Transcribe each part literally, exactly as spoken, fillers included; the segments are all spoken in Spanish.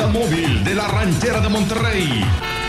móvil de la Ranchera de Monterrey.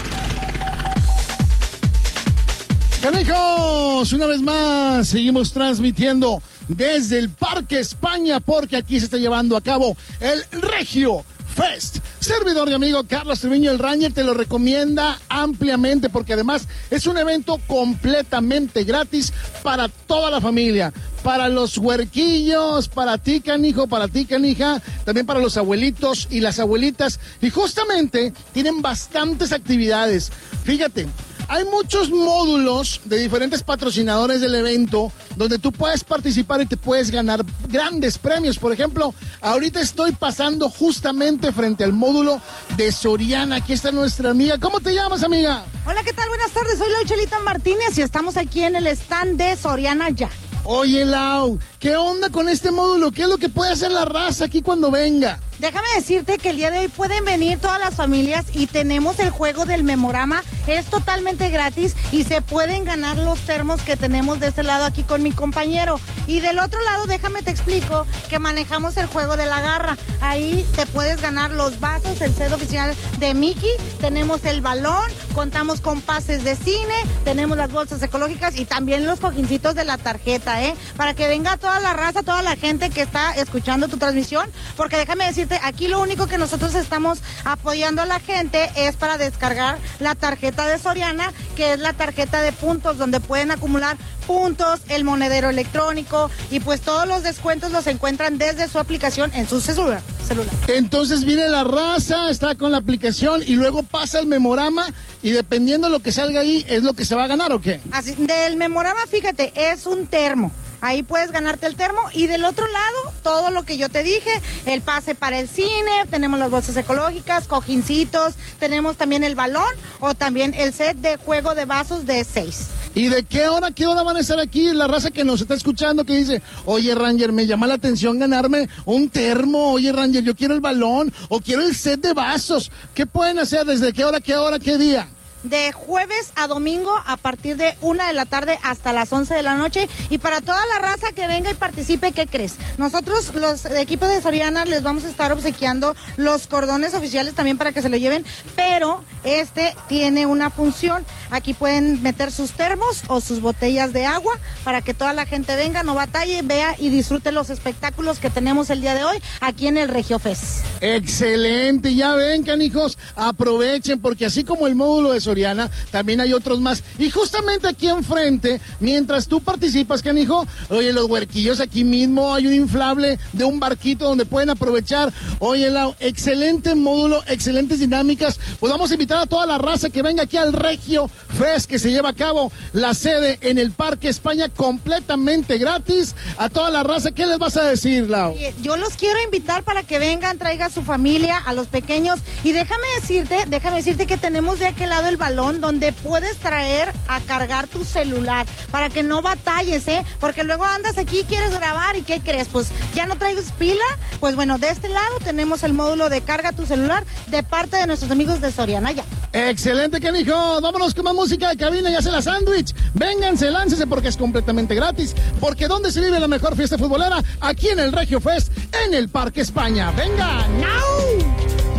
Canijos, una vez más seguimos transmitiendo desde el Parque España, porque aquí se está llevando a cabo el Regio Fest. Servidor y amigo Carlos Treviño, el Ranger, te lo recomienda ampliamente porque además es un evento completamente gratis para toda la familia, para los huerquillos, para ti, canijo, para ti, canija, también para los abuelitos y las abuelitas, y justamente tienen bastantes actividades. Fíjate, hay muchos módulos de diferentes patrocinadores del evento donde tú puedes participar y te puedes ganar grandes premios. Por ejemplo, ahorita estoy pasando justamente frente al módulo de Soriana. Aquí está nuestra amiga. ¿Cómo te llamas, amiga? Hola, ¿qué tal? Buenas tardes. Soy Lau Chelita Martínez y estamos aquí en el stand de Soriana ya. Oye, Lau, ¿qué onda con este módulo? ¿Qué es lo que puede hacer la raza aquí cuando venga? Déjame decirte que el día de hoy pueden venir todas las familias y tenemos el juego del memorama. Es totalmente gratis y se pueden ganar los termos que tenemos de este lado aquí con mi compañero. Y del otro lado, déjame te explico que manejamos el juego de la garra. Ahí te puedes ganar los vasos, el set oficial de Mickey. Tenemos el balón, contamos con pases de cine, tenemos las bolsas ecológicas y también los cojincitos de la tarjeta, ¿eh? Para que venga toda la raza, toda la gente que está escuchando tu transmisión, porque déjame decirte, aquí lo único que nosotros estamos apoyando a la gente es para descargar la tarjeta de Soriana, que es la tarjeta de puntos, donde pueden acumular puntos, el monedero electrónico, y pues todos los descuentos los encuentran desde su aplicación en su celular. celular. Entonces viene la raza, está con la aplicación y luego pasa el memorama y dependiendo de lo que salga ahí, ¿es lo que se va a ganar o qué? Así, del memorama, fíjate, es un termo. Ahí puedes ganarte el termo y del otro lado, todo lo que yo te dije, el pase para el cine, tenemos las bolsas ecológicas, cojincitos, tenemos también el balón o también el set de juego de vasos de seis. ¿Y de qué hora, qué hora van a estar aquí la raza que nos está escuchando que dice, oye Ranger, me llama la atención ganarme un termo, oye Ranger, yo quiero el balón o quiero el set de vasos? ¿Qué pueden hacer? ¿Desde qué hora, qué hora, qué día? De jueves a domingo a partir de una de la tarde hasta las once de la noche. Y para toda la raza que venga y participe, ¿qué crees? Nosotros, los equipos de Soriana, les vamos a estar obsequiando los cordones oficiales también para que se lo lleven, pero este tiene una función. Aquí pueden meter sus termos o sus botellas de agua para que toda la gente venga, no batalle, vea y disfrute los espectáculos que tenemos el día de hoy aquí en el Regio Fest. Excelente, ya ven, canijos, aprovechen porque así como el módulo de Soriana, también hay otros más. Y justamente aquí enfrente, mientras tú participas, canijo, oye, los huerquillos aquí mismo, hay un inflable de un barquito donde pueden aprovechar. Oye, Lau, excelente módulo, excelentes dinámicas. Pues vamos a invitar a toda la raza que venga aquí al Regio Fest, que se lleva a cabo la sede en el Parque España, completamente gratis. A toda la raza, ¿qué les vas a decir, Lau? Yo los quiero invitar para que vengan, traigan a su familia, a los pequeños. Y déjame decirte, déjame decirte que tenemos de aquel lado el balón donde puedes traer a cargar tu celular para que no batalles, ¿eh? Porque luego andas aquí, quieres grabar y ¿qué crees? Pues ya no traigas pila. Pues bueno, de este lado tenemos el módulo de carga tu celular de parte de nuestros amigos de Soriana ya. Excelente, canijo. Vámonos con más música de cabina y hace la sándwich. Vénganse, láncese porque es completamente gratis. Porque ¿dónde se vive la mejor fiesta futbolera? Aquí en el Regio Fest, en el Parque España. ¡Venga! ¡Now!